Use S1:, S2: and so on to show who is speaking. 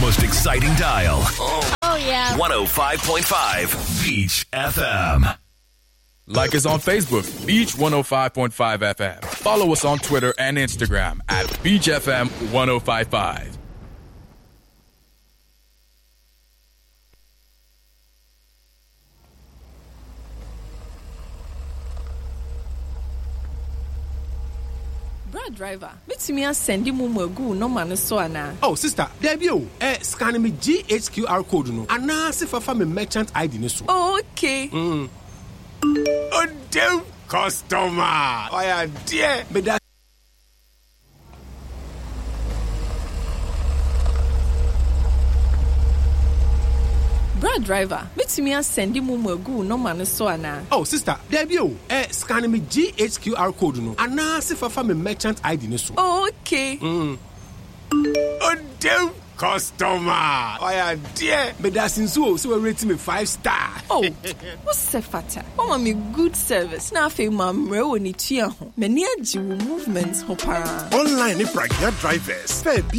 S1: most exciting dial.
S2: Oh, yeah.
S1: 105.5 Beach FM.
S3: Like us on Facebook, Beach 105.5 FM. Follow us on Twitter and Instagram at Beach FM 1055.
S4: Brad driver, me send you mumu no man so ana.
S5: Oh sister, there be scan me GHQR code no. Ana se fa me merchant ID no so.
S4: Okay.
S5: Oh damn customer. Oh yeah, dear. But that
S4: Brad driver, me send you mumu no man so ana.
S5: Oh sister, there be scan me GHQR code no. Ana se fa me merchant ID no so.
S4: Okay.
S5: Oh damn customer. Oh yeah, dear. But that since so we rate me 5-star.
S4: Oh, what's the fata? Oh, me good service. Now fe mamre woni tua ho. Me ni agi movements ho para.
S6: Online ni pragya drivers. Fair